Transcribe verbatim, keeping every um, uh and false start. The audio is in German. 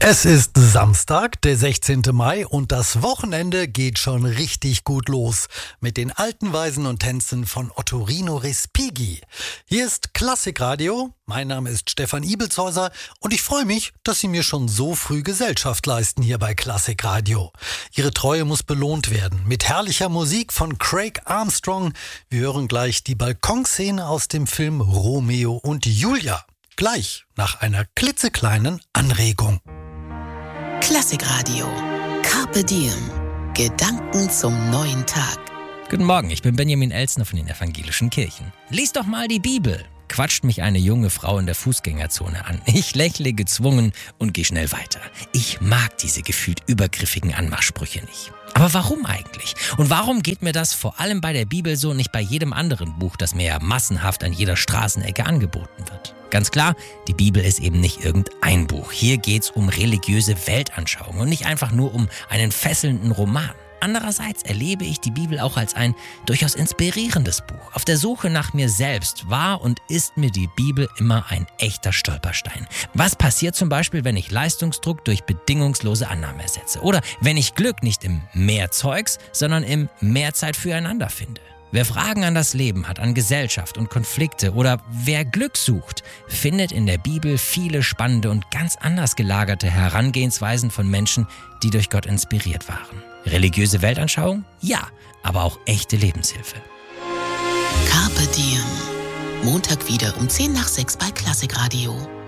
Es ist Samstag, der sechzehnten Mai, und das Wochenende geht schon richtig gut los mit den alten Weisen und Tänzen von Ottorino Respighi. Hier ist Klassikradio, mein Name ist Stefan Ibelshäuser und ich freue mich, dass Sie mir schon so früh Gesellschaft leisten hier bei Klassikradio. Ihre Treue muss belohnt werden mit herrlicher Musik von Craig Armstrong. Wir hören gleich die Balkonszene aus dem Film Romeo und Julia. Gleich nach einer klitzekleinen Anregung. Klassikradio. Carpe Diem. Gedanken zum neuen Tag. Guten Morgen, ich bin Benjamin Elsner von den Evangelischen Kirchen. Lies doch mal die Bibel, quatscht mich eine junge Frau in der Fußgängerzone an. Ich lächle gezwungen und gehe schnell weiter. Ich mag diese gefühlt übergriffigen Anmachsprüche nicht. Aber warum eigentlich? Und warum geht mir das vor allem bei der Bibel so und nicht bei jedem anderen Buch, das mir ja massenhaft an jeder Straßenecke angeboten wird? Ganz klar, die Bibel ist eben nicht irgendein Buch. Hier geht's um religiöse Weltanschauung und nicht einfach nur um einen fesselnden Roman. Andererseits erlebe ich die Bibel auch als ein durchaus inspirierendes Buch. Auf der Suche nach mir selbst war und ist mir die Bibel immer ein echter Stolperstein. Was passiert zum Beispiel, wenn ich Leistungsdruck durch bedingungslose Annahme ersetze? Oder wenn ich Glück nicht im Mehr Zeugs, sondern im Mehr Zeit füreinander finde? Wer Fragen an das Leben hat, an Gesellschaft und Konflikte oder wer Glück sucht, findet in der Bibel viele spannende und ganz anders gelagerte Herangehensweisen von Menschen, die durch Gott inspiriert waren. Religiöse Weltanschauung? Ja, aber auch echte Lebenshilfe. Carpe Diem. Montag wieder um zehn nach sechs bei Klassikradio.